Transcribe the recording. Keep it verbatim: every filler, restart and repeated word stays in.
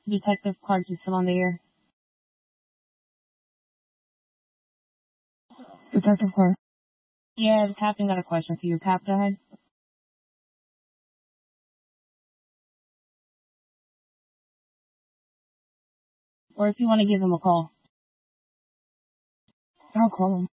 Detective Clark is still on the air. Detective Clark. Yeah, the captain got a question for you. Cap, go ahead. Or if you want to give him a call. I'll call him.